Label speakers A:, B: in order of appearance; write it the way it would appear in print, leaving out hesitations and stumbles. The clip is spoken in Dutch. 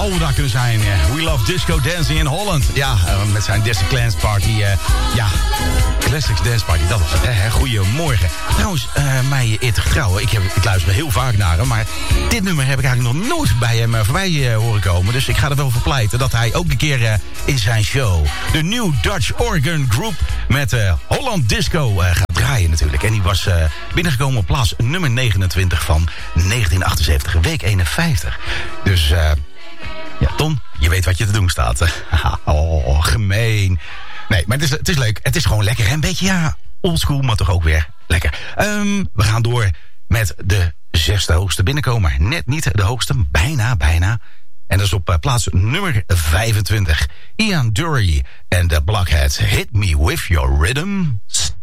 A: Oh, daar kunnen zijn. We Love Disco Dancing in Holland. Ja, met zijn Disco Clans Party. Classics Dance Party, dat was het. Goedemorgen. Trouwens, mij eer te getrouwen. Ik luister heel vaak naar hem. Maar dit nummer heb ik eigenlijk nog nooit bij hem voorbij horen komen. Dus ik ga er wel voor pleiten dat hij ook een keer in zijn show... de New Dutch Organ Group met Holland Disco gaat draaien natuurlijk. En die was binnengekomen op plaats nummer 29 van 1978, week 51. Dus... ja, Ton, je weet wat je te doen staat. Oh, gemeen. Nee, maar het is leuk. Het is gewoon lekker. Een beetje, oldschool, maar toch ook weer lekker. We gaan door met de 6e hoogste binnenkomer. Net niet de hoogste, bijna. En dat is op plaats nummer 25. Ian Dury en de Blockheads. Hit Me With Your Rhythm.